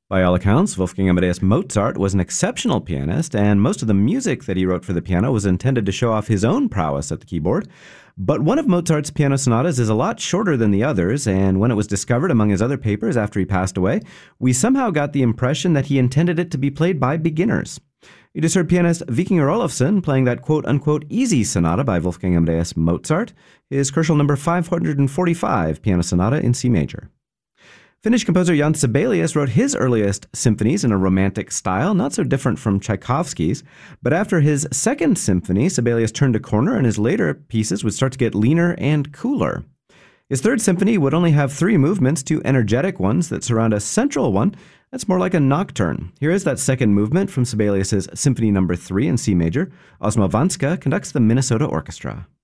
By all accounts, Wolfgang Amadeus Mozart was an exceptional pianist, and most of the music that he wrote for the piano was intended to show off his own prowess at the keyboard. But one of Mozart's piano sonatas is a lot shorter than the others, and when it was discovered among his other papers after he passed away, we somehow got the impression that he intended it to be played by beginners. You just heard pianist Vikingur Olafsson playing that quote-unquote easy sonata by Wolfgang Amadeus Mozart, his Crucial number 545 piano sonata in C major. Finnish composer Jan Sibelius wrote his earliest symphonies in a romantic style, not so different from Tchaikovsky's, but after his second symphony, Sibelius turned a corner and his later pieces would start to get leaner and cooler. His third symphony would only have 3 movements, 2 energetic ones that surround a central one that's more like a nocturne. Here is that second movement from Sibelius's Symphony number 3 in C major. Ozma Vanska conducts the Minnesota Orchestra.